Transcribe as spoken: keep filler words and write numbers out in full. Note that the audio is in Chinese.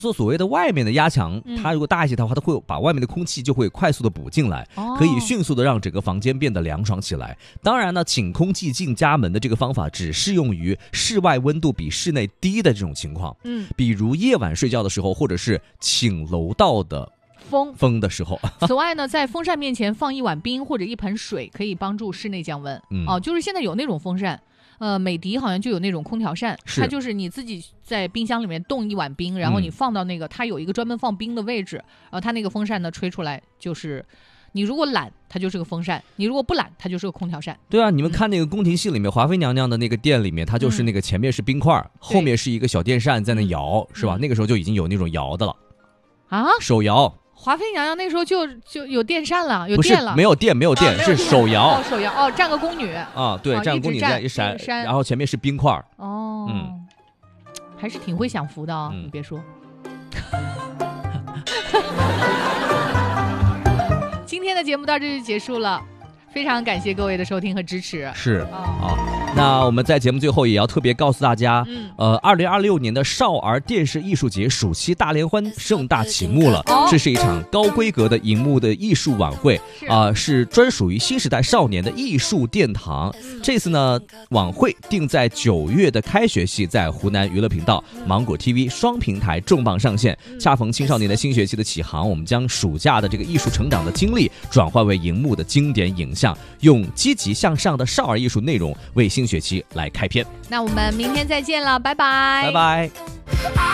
做所谓的外面的压强， 嗯它如果大一些的话，它会把外面的空气就会快速的补进来， 哦可以迅速的让整个房间变得凉爽起来。当然呢，请空气进家门的这个方法只适用于室外温度比室内低的这种情况， 嗯， 比如夜晚睡觉的时候，或者是请楼道的风风的时候。 此外呢，在风扇面前放一碗冰或者一盆水，可以帮助室内降温。 嗯哦，就是现在有那种风扇。呃，美的好像就有那种空调扇， 是它就是你自己在冰箱里面冻一碗冰，然后你放到那个、嗯、它有一个专门放冰的位置，然后它那个风扇呢吹出来就是，你如果懒它就是个风扇，你如果不懒它就是个空调扇。 对啊，你们看那个宫廷戏里面，华妃娘娘的那个店里面，它就是那个前面是冰块、嗯、后面是一个小电扇在那摇，是吧、嗯？那个时候就已经有那种摇的了啊， 手摇。 华妃娘娘那时候就就有电扇了，有电了， 不是没有电，没有电，啊、是手摇， 哦，手摇，哦，站个宫女啊，对， 哦、 站个宫女在一闪，然后前面是冰块， 哦，嗯，还是挺会享福的啊、哦嗯，你别说。今天的节目到这就结束了，非常感谢各位的收听和支持。 是啊、哦，那我们在节目最后也要特别告诉大家，嗯、呃，二零二六年的少儿电视艺术节暑期大联欢盛大启幕了。哦、这是一场高规格的荧幕的艺术晚会，啊、呃，是专属于新时代少年的艺术殿堂。嗯、这次呢，晚会定在九月的开学系，在湖南娱乐频道、嗯、芒果 T V 双平台重磅上线。嗯、恰逢青少年的新学期的起航，我们将暑假的这个艺术成长的经历转换为荧幕的经典影像，用积极向上的少儿艺术内容为新学期来开篇。 那我们明天再见了，拜拜， 拜拜。